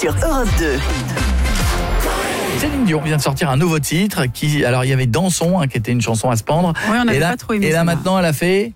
sur Europe 2. Céline Dion vient de sortir un nouveau titre alors il y avait Dansons qui était une chanson à se pendre. Ouais, on n'avait pas trop aimé. Et là maintenant elle a fait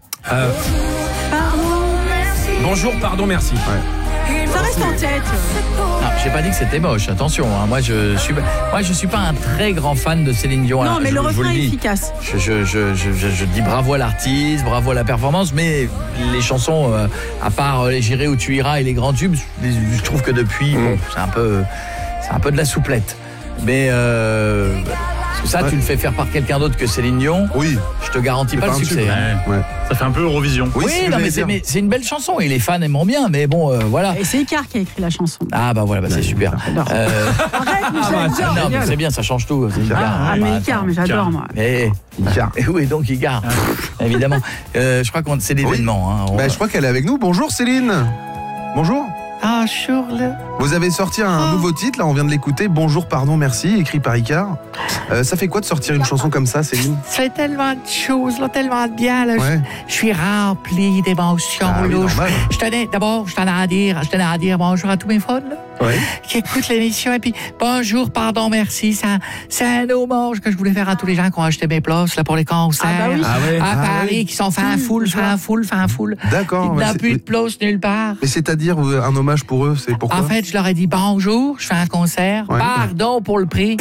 Bonjour, pardon, merci. Ouais. Ça reste en tête. Non, j'ai pas dit que c'était moche, attention. Moi je suis pas un très grand fan de Céline Dion. Non, mais le refrain est efficace. Je dis bravo à l'artiste, bravo à la performance, mais les chansons, à part J'irai où tu iras et les grands tubes, je trouve que depuis, c'est un peu de la souplette. Mais parce que ça, tu le fais faire par quelqu'un d'autre que Céline Dion. Oui. Je te garantis pas le succès. Ouais. Ça fait un peu Eurovision. Oui, non, mais c'est une belle chanson et les fans aiment bien, mais bon, voilà. Et c'est Icar qui a écrit la chanson. Ah bah voilà, c'est super. Arrête, Michel, non, mais c'est bien, ça change tout. mais Icar, mais j'adore moi. Icar. Et oui, donc Icar, évidemment. Je crois que c'est l'événement. Je crois qu'elle est avec nous. Bonjour Céline. Bonjour. Ah, Charles. Vous avez sorti un nouveau titre, là on vient de l'écouter, Bonjour, pardon, merci, écrit par Icar. Ça fait quoi de sortir une chanson comme ça, Céline? Ça fait tellement de choses, là, tellement de bien. Là. Ouais. Je suis rempli d'émotions. Ah, oui, normal. Je tenais à dire bonjour à tous mes fans qui écoutent l'émission. Et puis, bonjour, pardon, merci. C'est un hommage que je voulais faire à tous les gens qui ont acheté mes places là, pour les concerts à Paris, qui sont fin foule. D'accord. Il n'y a plus de place nulle part. Mais c'est-à-dire un hommage pour eux, c'est pourquoi? En fait, je leur ai dit bonjour, je fais un concert, pardon pour le prix.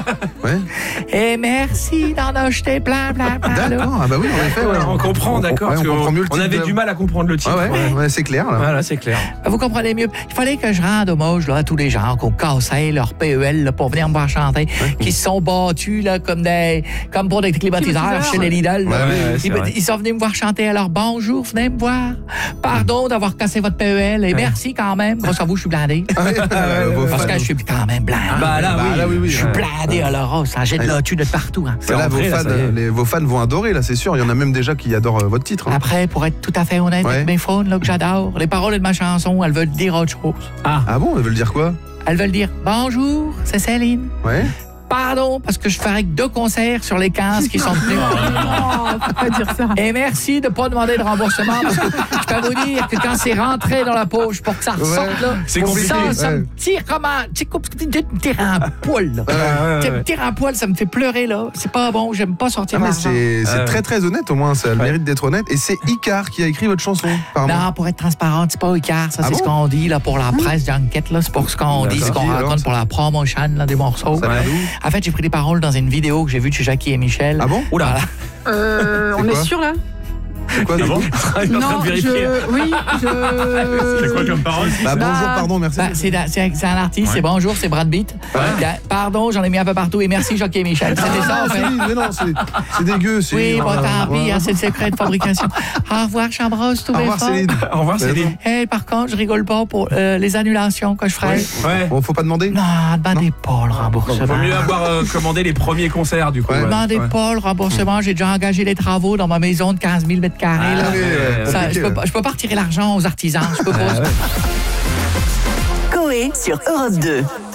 Et merci d'en acheter plein. D'accord, ah bah oui, en effet. On comprend, d'accord. On comprend mieux le titre. On avait du mal à comprendre le titre. Ouais, c'est clair. Là. Voilà, c'est clair. Vous comprenez mieux. Il fallait que je rende hommage là, à tous les gens qui ont cassé leur PEL là, pour venir me voir chanter, qui se sont battus là, comme pour des climatiseurs chez les Lidl. Ils sont venus me voir chanter. Alors bonjour, venez me voir. Pardon d'avoir cassé votre PEL et merci quand même. Grâce à vous, je suis blindé. Parce que je suis quand même blindé. Oui. Je suis blindé à l'euro. Ça jette de l'autu de partout. Là, vos fans vont adorer, là, c'est sûr. Il y en a même déjà qui adorent votre titre. Après, pour être tout à fait honnête avec mes fans là, que j'adore, les paroles de ma chanson, elles veulent dire autre chose. Ah bon, elles veulent dire quoi? Elles veulent dire bonjour, c'est Céline. Ouais. Pardon, parce que je ferai que 2 concerts sur les 15 qui sont tenus. Non, faut pas dire ça. Et merci de ne pas demander de remboursement, parce que je peux vous dire que quand c'est rentré dans la poche pour que ça ressorte, là, c'est compliqué. Ça me tire comme un... Tu me tires un poil, là. Tu me tires un poil, ça me fait pleurer, là. C'est pas bon, j'aime pas sortir l'argent. C'est très très honnête, au moins, ça a le mérite d'être honnête. Et c'est Icar qui a écrit votre chanson, pardon. Non, pour être transparent, c'est pas Icar, ça, c'est ce qu'on dit là, pour la presse d'enquête, là. C'est pour ce qu'on dit, ce qu'on raconte pour la promotion là, des morceaux. En fait, j'ai pris des paroles dans une vidéo que j'ai vue de chez Jackie et Michel. Ah bon? Oula. On est sûr là? C'est quoi, bon? Non, C'est quoi comme parole? Bonjour, pardon, merci. C'est un artiste, c'est bonjour, c'est Brad Pitt. Pardon, j'en ai mis un peu partout et merci Jackie et Michel. C'était ça en fait. Mais non, c'est dégueu. Oui, bon, tant pis, c'est le secret de fabrication. Au revoir, j'embrasse tous mes fans. Au revoir, Céline. Et par contre, je rigole pas pour les annulations que je ferai. Bon, faut pas demander? Non, demandez pas le remboursement. Vaut mieux avoir commandé les premiers concerts, du coup. Demandez pas le remboursement. J'ai déjà engagé les travaux dans ma maison de 15 000 m². Je peux pas retirer l'argent aux artisans. Je peux pas. Coé sur Europe 2.